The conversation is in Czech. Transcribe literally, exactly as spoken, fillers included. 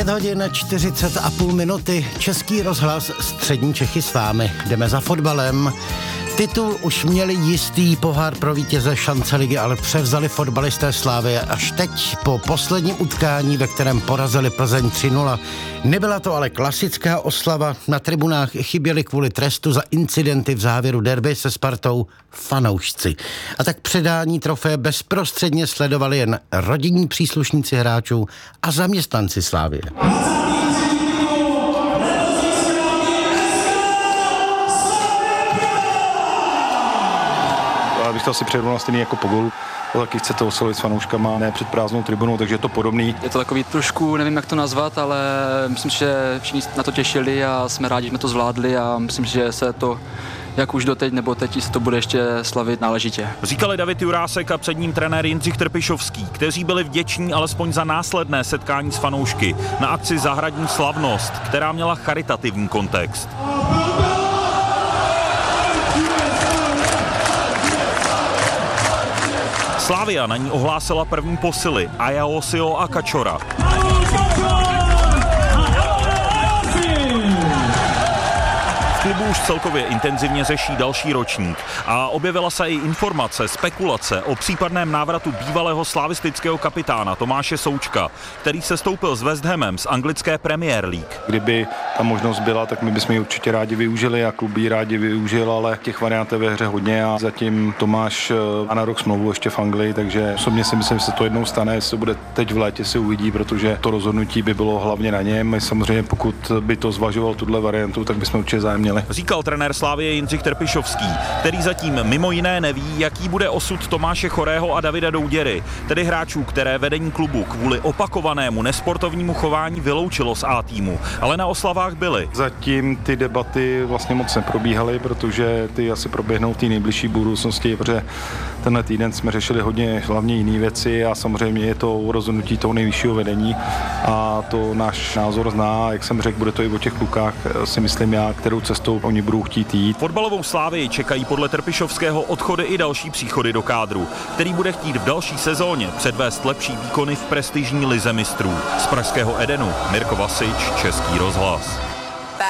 pět hodin čtyřicet a půl minuty, Český rozhlas, střední Čechy s vámi. Jdeme za fotbalem. Titul už měli jistý, pohár pro vítěze šance ligy, ale převzali fotbalisté Slavie až teď po posledním utkání, ve kterém porazili Plzeň tři nula. Nebyla to ale klasická oslava, na tribunách chyběli kvůli trestu za incidenty v závěru derby se Spartou fanoušci. A tak předání trofeje bezprostředně sledovali jen rodinní příslušníci hráčů a zaměstnanci Slavie. Já bych to asi přirovnal stejný jako po gólu. Taky chcete oslovit s fanouškama, ne před prázdnou tribunou, takže je to podobný. Je to takový trošku, nevím jak to nazvat, ale myslím, že všichni na to těšili a jsme rádi, že jsme to zvládli a myslím, že se to jak už doteď nebo teď se to bude ještě slavit náležitě. Říkali David Jurásek a před ním trenér Jindřich Trpišovský, kteří byli vděční alespoň za následné setkání s fanoušky na akci Zahradní slavnost, která měla charitativní kontext. Slavia na ní ohlásila první posily Ayaosio a Kačora. V klubu už celkově intenzivně řeší další ročník a objevila se i informace, spekulace o případném návratu bývalého slavistického kapitána Tomáše Součka, který se stoupil s West Hamem z anglické Premier League. Kdyby ta možnost byla, tak my bychom ji určitě rádi využili a klub ji rádi využil, ale těch variant je ve hře hodně a zatím Tomáš má na rok smlouvu ještě v Anglii, takže osobně si myslím, že se to jednou stane, jestli to bude teď v létě, si uvidí, protože to rozhodnutí by bylo hlavně na něm. My samozřejmě pokud by to zvažoval tuhle variantu, tak bychom určitě zájem měli. Říkal trenér Slavie Jindřich Trpišovský, který zatím mimo jiné neví, jaký bude osud Tomáše Chorého a Davida Douděry, tedy hráčů, které vedení klubu kvůli opakovanému nesportovnímu chování vyloučilo z A týmu, ale na oslavách byly. Zatím ty debaty vlastně moc neprobíhaly, protože ty asi proběhnou v té nejbližší budoucnosti, protože tenhle týden jsme řešili hodně hlavně jiné věci a samozřejmě je to rozhodnutí toho nejvyššího vedení a to náš názor zná, jak jsem řekl, bude to i o těch klukách, si myslím já, kterou cestou oni budou chtít jít. Fotbalovou Slavii čekají podle Trpišovského odchody i další příchody do kádru, který bude chtít v další sezóně předvést lepší výkony v prestižní lize mistrů. Z pražského Edenu Mirko Vasič, Český rozhlas.